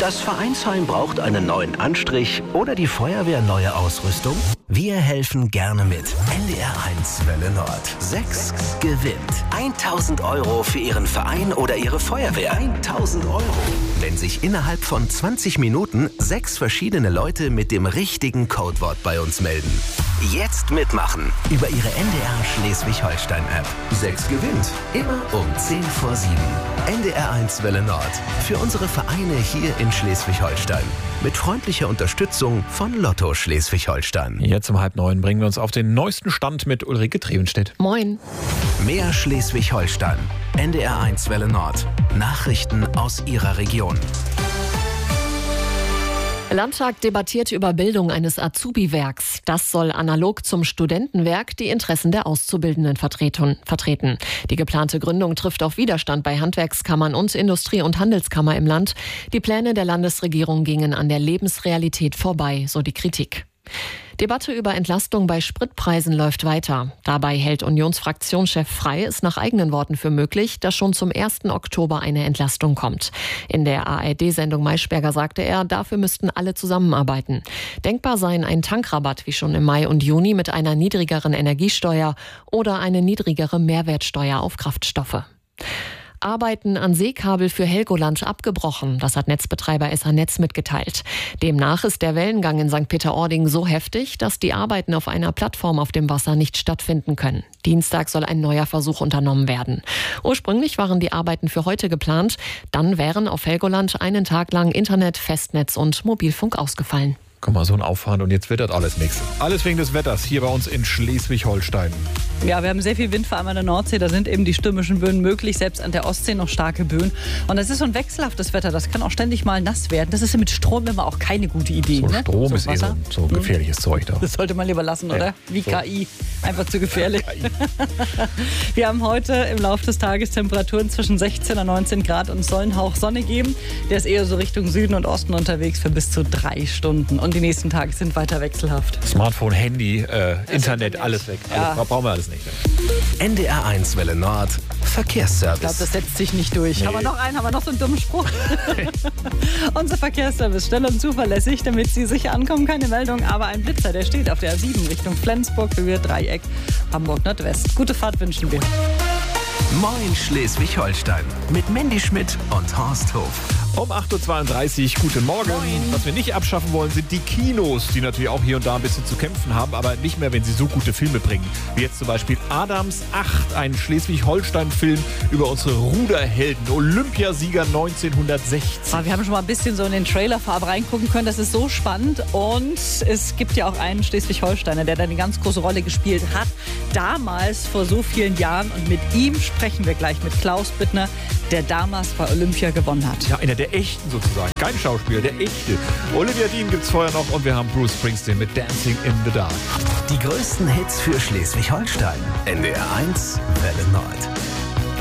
Das Vereinsheim braucht einen neuen Anstrich oder die Feuerwehr neue Ausrüstung? Wir helfen gerne mit. NDR1 Welle Nord. 6 gewinnt. 1.000 € für Ihren Verein oder Ihre Feuerwehr. 1.000 €. Wenn sich innerhalb von 20 Minuten 6 verschiedene Leute mit dem richtigen Codewort bei uns melden. Jetzt mitmachen über Ihre NDR Schleswig-Holstein-App. 6 gewinnt. Immer um 10 vor 7. NDR1 Welle Nord. Für unsere Vereine hier in Schleswig-Holstein. Mit freundlicher Unterstützung von Lotto Schleswig-Holstein. Jetzt um 8:30 bringen wir uns auf den neuesten Stand mit Ulrike Trevenstedt. Moin. Mehr Schleswig-Holstein. NDR1 Welle Nord. Nachrichten aus Ihrer Region. Landtag debattiert über Bildung eines Azubi-Werks. Das soll analog zum Studentenwerk die Interessen der Auszubildenden vertreten. Die geplante Gründung trifft auf Widerstand bei Handwerkskammern und Industrie- und Handelskammer im Land. Die Pläne der Landesregierung gingen an der Lebensrealität vorbei, so die Kritik. Debatte über Entlastung bei Spritpreisen läuft weiter. Dabei hält Unionsfraktionschef Frey es nach eigenen Worten für möglich, dass schon zum 1. Oktober eine Entlastung kommt. In der ARD-Sendung Maischberger sagte er, dafür müssten alle zusammenarbeiten. Denkbar seien ein Tankrabatt wie schon im Mai und Juni mit einer niedrigeren Energiesteuer oder eine niedrigere Mehrwertsteuer auf Kraftstoffe. Arbeiten an Seekabel für Helgoland abgebrochen. Das hat Netzbetreiber SA-Netz mitgeteilt. Demnach ist der Wellengang in St. Peter-Ording so heftig, dass die Arbeiten auf einer Plattform auf dem Wasser nicht stattfinden können. Dienstag soll ein neuer Versuch unternommen werden. Ursprünglich waren die Arbeiten für heute geplant. Dann wären auf Helgoland einen Tag lang Internet, Festnetz und Mobilfunk ausgefallen. Guck mal, so ein Aufwand und jetzt wird das alles nichts. Alles wegen des Wetters hier bei uns in Schleswig-Holstein. Ja, wir haben sehr viel Wind, vor allem an der Nordsee. Da sind eben die stürmischen Böen möglich, selbst an der Ostsee noch starke Böen. Und das ist so ein wechselhaftes Wetter, das kann auch ständig mal nass werden. Das ist ja mit Strom immer auch keine gute Idee. So ne? Strom so ist so gefährliches Zeug da. Das sollte man lieber lassen, oder? Wie so. KI. Einfach zu gefährlich. Wir haben heute im Laufe des Tages Temperaturen zwischen 16 und 19 Grad und es soll einen Hauch Sonne geben. Der ist eher so Richtung Süden und Osten unterwegs für bis zu 3 Stunden. Und die nächsten Tage sind weiter wechselhaft. Smartphone, Handy, Internet, alles weg. Ja. Alles, brauchen wir alles nicht. NDR1 Welle Nord. Verkehrsservice. Ich glaube, das setzt sich nicht durch. Nee. Haben wir noch so einen dummen Spruch? Unser Verkehrsservice, schnell und zuverlässig, damit Sie sicher ankommen. Keine Meldung, aber ein Blitzer, der steht auf der A7 Richtung Flensburg, Höhe Dreieck, Hamburg Nordwest. Gute Fahrt wünschen wir. Moin Schleswig-Holstein. Mit Mandy Schmidt und Horst Hof. Um 8:32 Uhr, guten Morgen. Was wir nicht abschaffen wollen, sind die Kinos, die natürlich auch hier und da ein bisschen zu kämpfen haben, aber nicht mehr, wenn sie so gute Filme bringen. Wie jetzt zum Beispiel Adams 8, ein Schleswig-Holstein-Film über unsere Ruderhelden, Olympiasieger 1960. Wir haben schon mal ein bisschen so in den Trailer vorab reingucken können. Das ist so spannend. Und es gibt ja auch einen Schleswig-Holsteiner, der da eine ganz große Rolle gespielt hat. Damals, vor so vielen Jahren. Und mit ihm sprechen wir gleich, mit Klaus Bittner, der damals bei Olympia gewonnen hat. Ja, einer der Echten sozusagen. Kein Schauspieler, der Echte. Olivia Dean gibt's vorher noch und wir haben Bruce Springsteen mit Dancing in the Dark. Die größten Hits für Schleswig-Holstein. NDR1 Welle Nord.